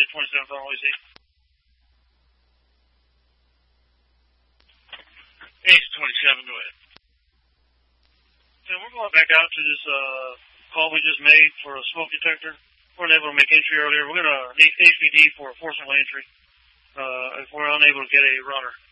27th on OEC. Ace 27, go ahead. So we're going back out to this call we just made for a smoke detector. We weren't able to make entry earlier. We're going to need HPD for a forcible entry if we're unable to get a runner.